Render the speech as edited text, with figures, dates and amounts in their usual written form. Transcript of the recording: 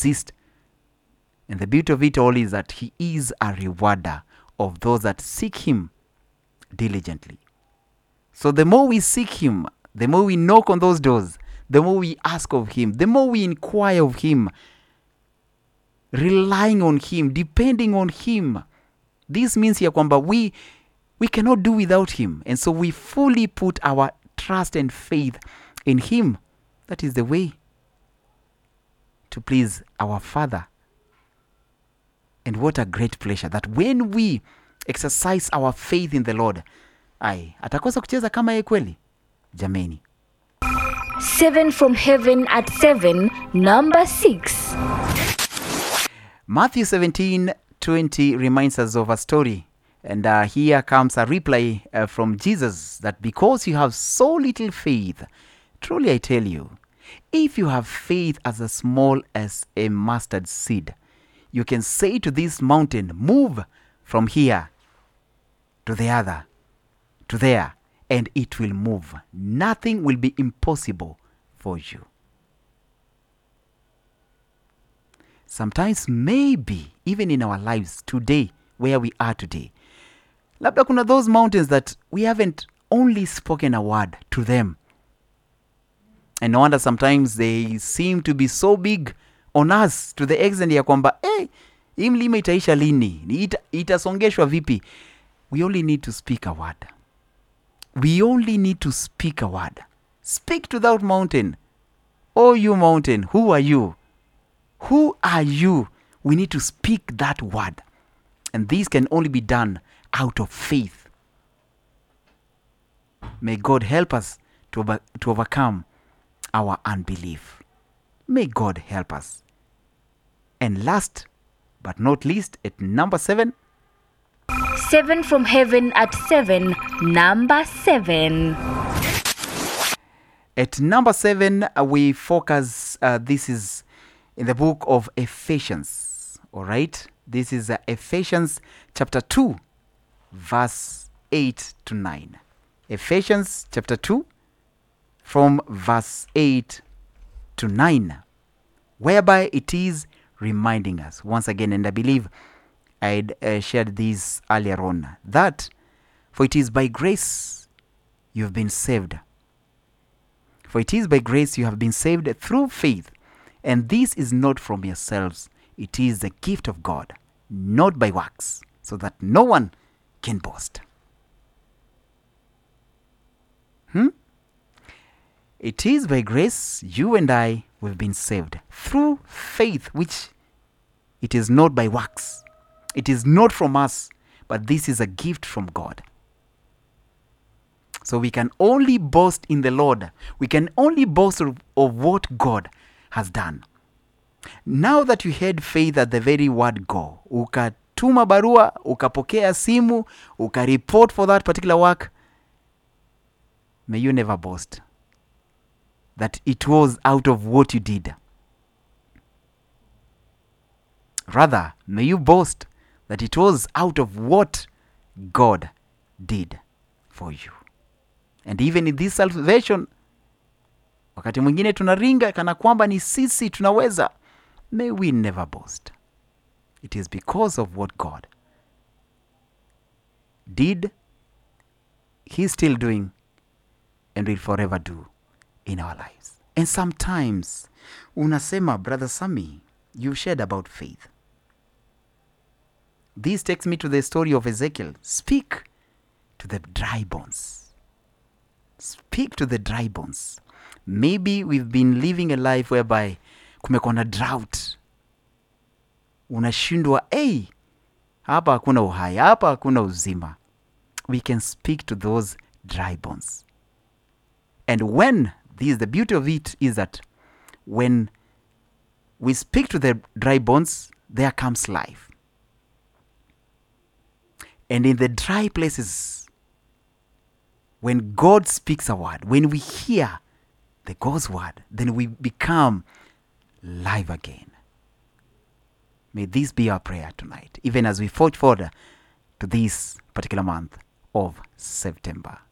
exist. And the beauty of it all is that he is a rewarder of those that seek him diligently. So the more we seek him, the more we knock on those doors, the more we ask of him, the more we inquire of him, relying on him, depending on him. This means ya kwamba we cannot do without him. And so we fully put our trust and faith in him. That is the way to please our Father. And what a great pleasure that when we exercise our faith in the Lord, atakosa kucheza kama yeye kweli? Jameni. 7 from heaven at 7, number 6. Matthew 17:20 reminds us of a story. And here comes a reply from Jesus that because you have so little faith, truly I tell you, if you have faith as small as a mustard seed, you can say to this mountain, move from here to the other, to there, and it will move. Nothing will be impossible for you. Sometimes maybe even in our lives today, where we are today, labda kuna those mountains that we haven't only spoken a word to them. And no wonder sometimes they seem to be so big on us to the extent ya kwamba hii mlima itaisha lini? Itasongeshwa vipi? We only need to speak a word. We only need to speak a word. Speak to that mountain. Oh, you mountain, who are you? Who are you? We need to speak that word. And this can only be done out of faith. May God help us to overcome our unbelief. May God help us. And last but not least, at number 7. 7 from heaven at 7, number 7. At number 7, we focus, this is in the book of Ephesians. All right? This is Ephesians chapter 2, verse 8 to 9. Ephesians chapter 2, from verse 8 to 9, whereby it is reminding us once again, and I believe I'd shared this earlier on, that for it is by grace you have been saved. For it is by grace you have been saved through faith, and this is not from yourselves, it is the gift of God, not by works, so that no one can boast. It is by grace you and I have been saved through faith, which it is not by works. It is not from us, but this is a gift from God. So we can only boast in the Lord. We can only boast of what God has done. Now that you had faith at the very word go, ukatuma barua, ukapokea simu, ukareport for that particular work, may you never boast that it was out of what you did. Rather, may you boast that it was out of what God did for you. And even in this salvation, wakati mwingine tunaringa kana kwamba ni sisi tunaweza, may we never boast. It is because of what God did, He's still doing, and will forever do in our lives. And sometimes, unasema, Brother Sammy, you shared about faith. This takes me to the story of Ezekiel. Speak to the dry bones. Speak to the dry bones. Maybe we've been living a life whereby kumekuwa na drought. Unashindwa, hapa hakuna uhai, hapa hakuna uzima. We can speak to those dry bones. And when, the beauty of it is that when we speak to the dry bones, there comes life. And in the dry places, when God speaks a word, when we hear the God's word, then we become live again. May this be our prayer tonight, even as we forge forward to this particular month of September.